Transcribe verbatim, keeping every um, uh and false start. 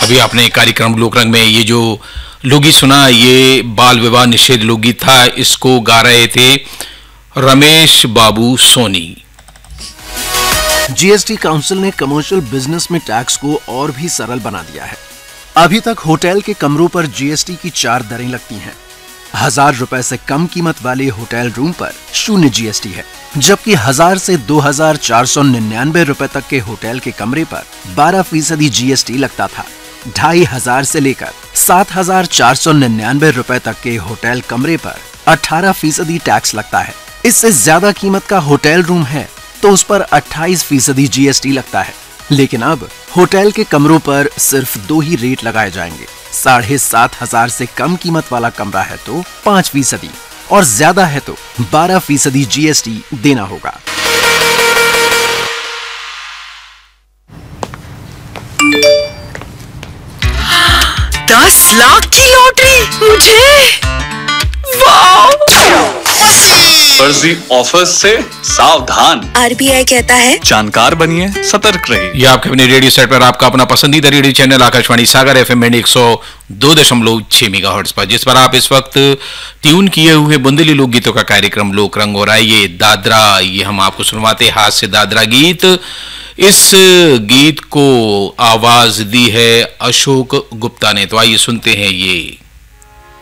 अभी आपने कार्यक्रम लोकरंग में ये जो लोकगीत सुना, ये बाल विवाह निषेध लोकगीत था। इसको गा रहे थे रमेश बाबू सोनी। जीएसटी काउंसिल ने कमर्शियल बिजनेस में टैक्स को और भी सरल बना दिया है। अभी तक होटल के कमरों पर जीएसटी की चार दरें लगती हैं। हजार रुपए से कम कीमत वाले होटल रूम पर शून्य जीएसटी है, जबकि हजार से दो हजार चार सौ निन्यानवे रुपए तक के होटल के कमरे पर बारह फीसदी जीएसटी लगता था। ढाई हजार से लेकर सात हजार चार सौ निन्यानवे रुपए तक के होटल कमरे पर अठारह फीसदी टैक्स लगता है। इससे ज्यादा कीमत का होटल रूम है तो उस पर अट्ठाईस फीसदी जीएसटी लगता है। लेकिन अब होटल के कमरों पर सिर्फ दो ही रेट लगाए जाएंगे। साढ़े सात हजार से कम कीमत वाला कमरा है तो पांच फीसदी और ज्यादा है तो बारह फीसदी जीएसटी देना होगा। दस लाख की लॉटरी मुझे, वाह! फर्जी ऑफर से सावधान। आरबीआई कहता है जानकार बनिए, सतर्क रहिए। ये आपके अपने रेडियो सेट पर आपका अपना पसंदीदा रेडियो चैनल आकाशवाणी सागर एफएम एक सौ दो दशमलव छह मेगाहर्ट्ज पर, जिस पर आप इस वक्त ट्यून किए हुए बुंदेली लोकगीतों का कार्यक्रम लोकरंग हो रहा है। ये दादरा, ये हम आपको सुनवाते हाथ से दादरा गीत। इस गीत को आवाज दी है अशोक गुप्ता ने। तो आइए सुनते हैं ये